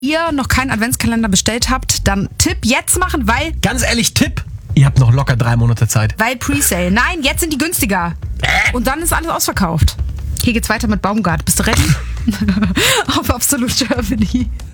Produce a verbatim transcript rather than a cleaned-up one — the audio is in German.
ihr noch keinen Adventskalender bestellt habt, dann Tipp jetzt machen, weil... Ganz ehrlich, Tipp, ihr habt noch locker drei Monate Zeit. Weil Presale. Nein, jetzt sind die günstiger. Und dann ist alles ausverkauft. Hier geht's weiter mit Baumgart. Bist du ready? Auf Absolut Germany.